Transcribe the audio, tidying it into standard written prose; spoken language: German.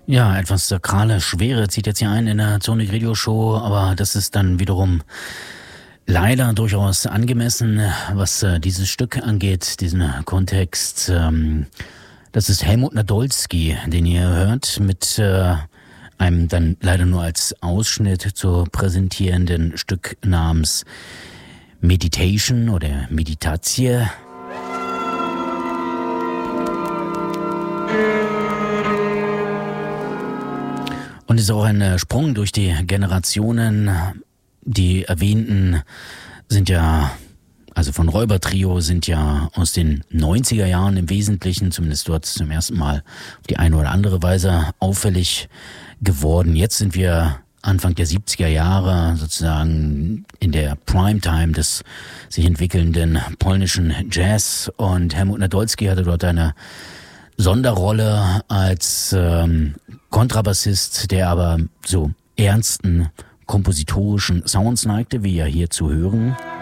Ja, etwas sakrale Schwere zieht jetzt hier ein in der Sonic Radio Show, aber das ist dann wiederum leider durchaus angemessen, was dieses Stück angeht, diesen Kontext. Das ist Helmut Nadolski, den ihr hört, mit einem dann leider nur als Ausschnitt zu präsentierenden Stück namens Meditation oder Meditatie. Und es ist auch ein Sprung durch die Generationen. Die erwähnten sind ja, also von Räubertrio, sind ja aus den 90er Jahren im Wesentlichen, zumindest dort zum ersten Mal auf die eine oder andere Weise auffällig geworden. Jetzt sind wir Anfang der 70er Jahre sozusagen in der Primetime des sich entwickelnden polnischen Jazz, und Helmut Nadolski hatte dort eine Sonderrolle als Kontrabassist, der aber so ernsten kompositorischen Sounds neigte, wie ja hier zu hören.